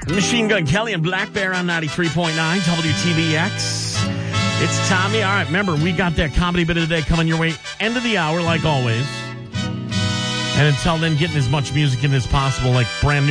Machine Gun Kelly and Black Bear on 93.9 WTBX. It's Tommy. All right, remember, we got that comedy bit of the day coming your way. End of the hour, like always. And until then, getting as much music in as possible, like brand new.